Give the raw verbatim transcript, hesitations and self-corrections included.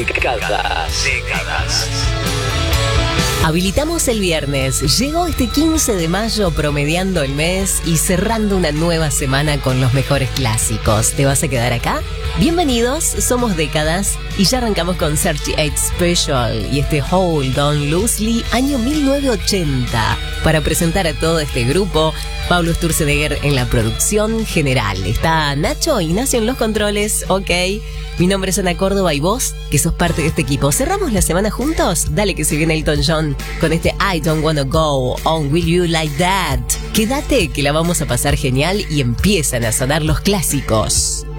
Décadas. Décadas. Habilitamos el viernes, llegó este quince de mayo promediando el mes y cerrando una nueva semana con los mejores clásicos. ¿Te vas a quedar acá? Bienvenidos, somos Décadas y ya arrancamos con treinta y ocho Special y este Hold On Loosely año mil novecientos ochenta. Para presentar a todo este grupo, Pablo Sturzenegger en la producción general. Está Nacho Ignacio en los controles, ok. Mi nombre es Ana Córdoba y vos, que sos parte de este equipo. ¿Cerramos la semana juntos? Dale que se viene Elton John con este I Don't Wanna Go On Will You Like That. Quédate que la vamos a pasar genial y empiezan a sonar los clásicos.